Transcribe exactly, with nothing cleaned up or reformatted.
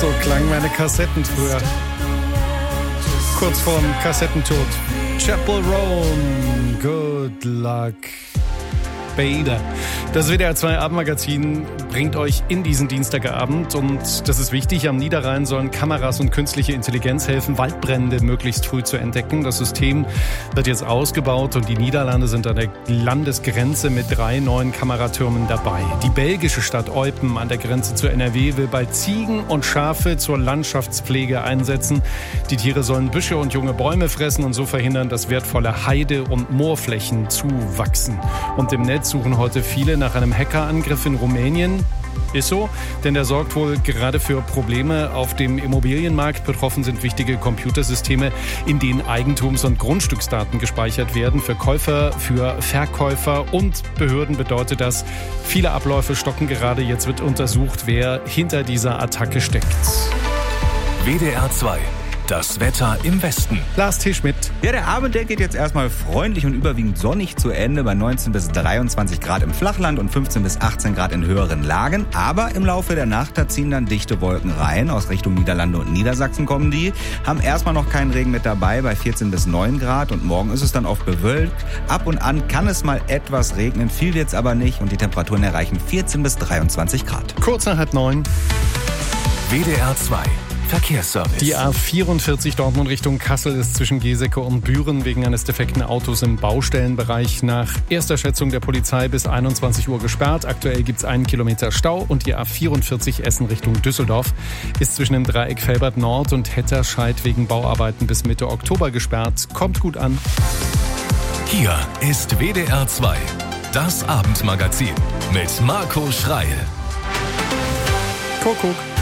So klangen meine Kassetten früher. Kurz vorm Kassettentod. Chapel Roan, Good Luck Bader. Das W D R zwei Abendmagazin bringt euch in diesen Dienstagabend und das ist wichtig, am Niederrhein sollen Kameras und künstliche Intelligenz helfen, Waldbrände möglichst früh zu entdecken. Das System wird jetzt ausgebaut und die Niederlande sind an der Landesgrenze mit drei neuen Kameratürmen dabei. Die belgische Stadt Eupen an der Grenze zur N R W will bald Ziegen und Schafe zur Landschaftspflege einsetzen. Die Tiere sollen Büsche und junge Bäume fressen und so verhindern, dass wertvolle Heide- und Moorflächen zuwachsen. Und im Netz suchen heute viele nach einem Hackerangriff in Rumänien. Ist so, denn der sorgt wohl gerade für Probleme auf dem Immobilienmarkt. Betroffen sind wichtige Computersysteme, in denen Eigentums- und Grundstücksdaten gespeichert werden. Für Käufer, für Verkäufer und Behörden bedeutet das, viele Abläufe stocken gerade. Jetzt wird untersucht, wer hinter dieser Attacke steckt. W D R zwei. Das Wetter im Westen. Lars T. Schmidt. Ja, der Abend, der geht jetzt erstmal freundlich und überwiegend sonnig zu Ende bei neunzehn bis dreiundzwanzig Grad im Flachland und fünfzehn bis achtzehn Grad in höheren Lagen. Aber im Laufe der Nacht, da ziehen dann dichte Wolken rein. Aus Richtung Niederlande und Niedersachsen kommen die. Haben erstmal noch keinen Regen mit dabei bei vierzehn bis neun Grad und morgen ist es dann oft bewölkt. Ab und an kann es mal etwas regnen, viel wird's aber nicht und die Temperaturen erreichen vierzehn bis dreiundzwanzig Grad. Kurz nach halb neun. W D R zwei. Verkehrsservice. Die A vierundvierzig Dortmund Richtung Kassel ist zwischen Geseke und Büren wegen eines defekten Autos im Baustellenbereich nach erster Schätzung der Polizei bis einundzwanzig Uhr gesperrt. Aktuell gibt es einen Kilometer Stau und die A vierundvierzig Essen Richtung Düsseldorf ist zwischen dem Dreieck Felbert Nord und Hetterscheid wegen Bauarbeiten bis Mitte Oktober gesperrt. Kommt gut an. Hier ist W D R zwei, das Abendmagazin mit Marco Schreil. Kuckuck.